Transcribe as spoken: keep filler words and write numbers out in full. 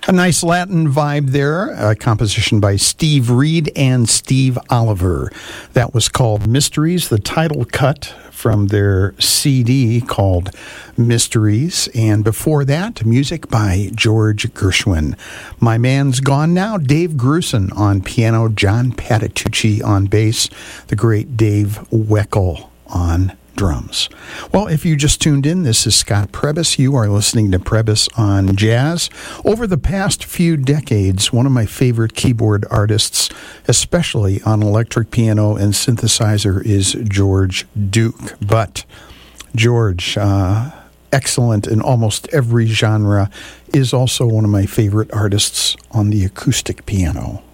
A nice Latin vibe there, a composition by Steve Reed and Steve Oliver. That was called Mysteries, the title cut from their C D called Mysteries. And before that, music by George Gershwin. My Man's Gone Now, Dave Grusin on piano, John Patitucci on bass, the great Dave Weckl on drums. Well, if you just tuned in, this is Scott Prebys. You are listening to Prebys on Jazz. Over the past few decades, one of my favorite keyboard artists, especially on electric piano and synthesizer, is George Duke. But George, uh, excellent in almost every genre, is also one of my favorite artists on the acoustic piano.